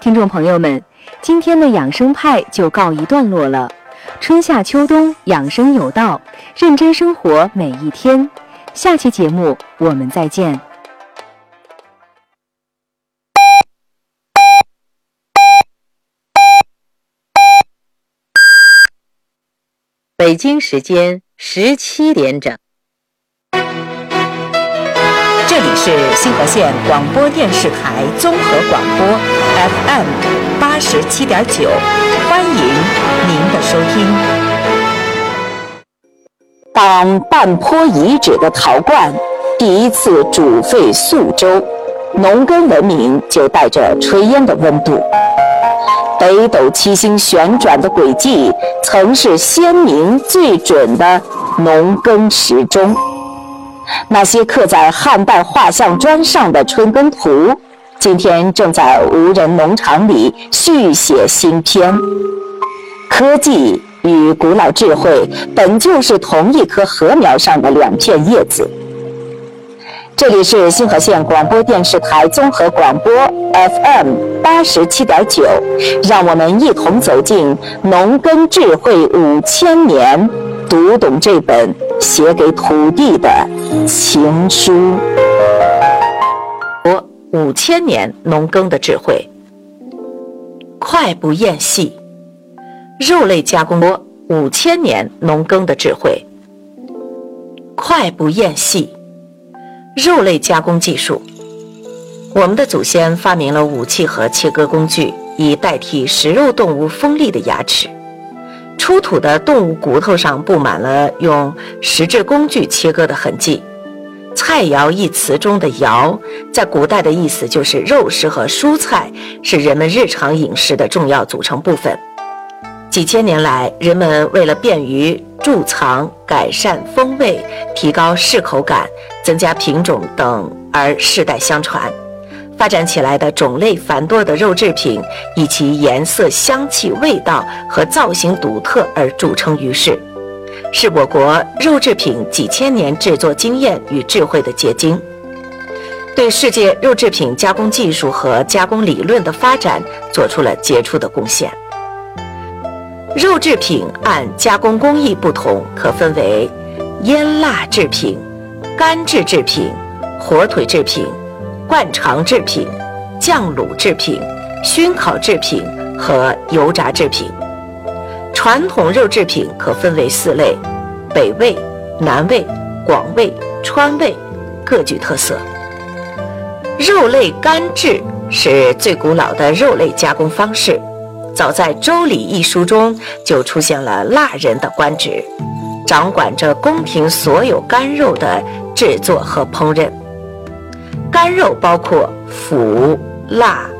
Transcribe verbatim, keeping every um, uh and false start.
听众朋友们，今天的养生派就告一段落了。春夏秋冬，养生有道，认真生活每一天。下期节目我们再见。 北京时间十七点整。这里是星河县广播电视台综合广播 F M 八十七点九，欢迎您的收听。当半坡遗址的陶罐第一次煮沸宿周，农耕文明就带着炊烟的温度。北斗七星旋转的轨迹曾是鲜明最准的农耕时钟。那些刻在汉代画像砖上的春耕图，今天正在无人农场里续写新篇。科技与古老智慧本就是同一棵禾苗上的两片叶子。这里是星河县广播电视台综合广播 F M 八十七点九，让我们一同走进农耕智慧五千年，读懂这本写给土地的情书。五千年农耕的智慧，快不厌细。肉类加工多五千年农耕的智慧，快不厌细。肉类加工技术，我们的祖先发明了武器和切割工具，以代替食肉动物锋利的牙齿。出土的动物骨头上布满了用石质工具切割的痕迹。菜肴一词中的肴，在古代的意思就是肉食和蔬菜是人们日常饮食的重要组成部分。几千年来，人们为了便于贮藏、改善风味、提高适口感、增加品种等而世代相传，发展起来的种类繁多的肉制品，以其颜色、香气、味道和造型独特而著称于世，是我国肉制品几千年制作经验与智慧的结晶，对世界肉制品加工技术和加工理论的发展做出了杰出的贡献。肉制品按加工工艺不同，可分为腌腊制品、干制制品、火腿制品、灌肠制品、酱卤制品、熏烤制品和油炸制品。传统肉制品可分为四类：北味、南味、广味、川味，各具特色。肉类干制是最古老的肉类加工方式，早在《周礼》一书中就出现了腊人的官职，掌管着宫廷所有干肉的制作和烹饪。干肉包括腐、腊、